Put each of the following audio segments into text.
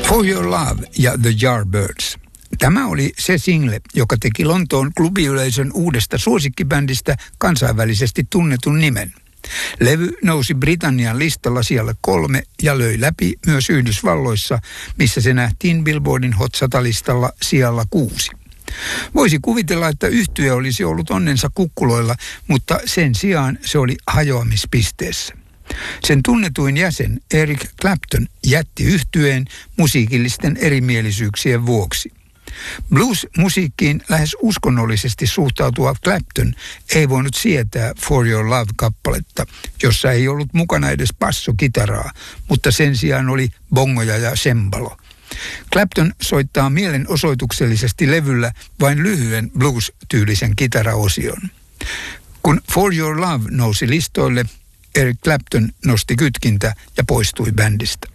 For Your Love ja The Yardbirds. Tämä oli se single, joka teki Lontoon klubiyleisön uudesta suosikkibändistä kansainvälisesti tunnetun nimen. Levy nousi Britannian listalla siellä 3 ja löi läpi myös Yhdysvalloissa, missä se nähtiin Billboardin Hot 100-listalla sijalla 6. Voisi kuvitella, että yhtye olisi ollut onnensa kukkuloilla, mutta sen sijaan se oli hajoamispisteessä. Sen tunnetuin jäsen Eric Clapton jätti yhtyeen musiikillisten erimielisyyksien vuoksi. Blues-musiikkiin lähes uskonnollisesti suhtautuva Clapton ei voinut sietää For Your Love-kappaletta, jossa ei ollut mukana edes bassokitaraa, mutta sen sijaan oli bongoja ja cembalo. Clapton soittaa mielenosoituksellisesti levyllä vain lyhyen blues-tyylisen kitaraosion. Kun For Your Love nousi listoille, Eric Clapton nosti kytkintä ja poistui bändistä.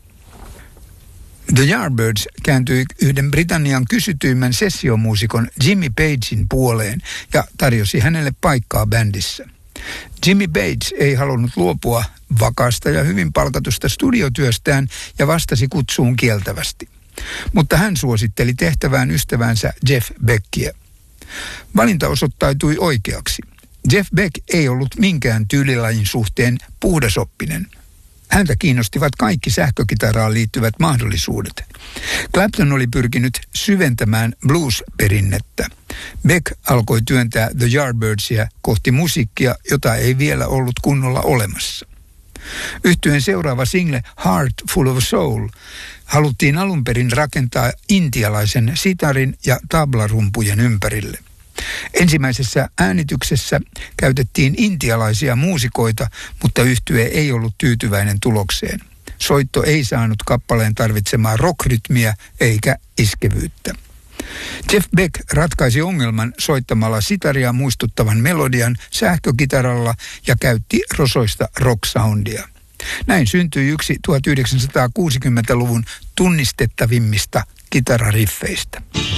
The Yardbirds kääntyi yhden Britannian kysytyimmän sessiomuusikon Jimmy Pagein puoleen ja tarjosi hänelle paikkaa bändissä. Jimmy Page ei halunnut luopua vakaasta ja hyvin palkatusta studiotyöstään ja vastasi kutsuun kieltävästi. Mutta hän suositteli tehtävään ystävänsä Jeff Beckia. Valinta osoittautui oikeaksi. Jeff Beck ei ollut minkään tyylilajin suhteen puhdasoppinen. Häntä kiinnostivat kaikki sähkökitaraan liittyvät mahdollisuudet. Clapton oli pyrkinyt syventämään blues-perinnettä. Beck alkoi työntää The Yardbirdsia kohti musiikkia, jota ei vielä ollut kunnolla olemassa. Yhtyeen seuraava single Heart Full of Soul haluttiin alun perin rakentaa intialaisen sitarin ja tablarumpujen ympärille. Ensimmäisessä äänityksessä käytettiin intialaisia muusikoita, mutta yhtye ei ollut tyytyväinen tulokseen. Soitto ei saanut kappaleen tarvitsemaa rockrytmiä eikä iskevyyttä. Jeff Beck ratkaisi ongelman soittamalla sitaria muistuttavan melodian sähkökitaralla ja käytti rosoista rock-soundia. Näin syntyi yksi 1960-luvun tunnistettavimmista kitarariffeistä.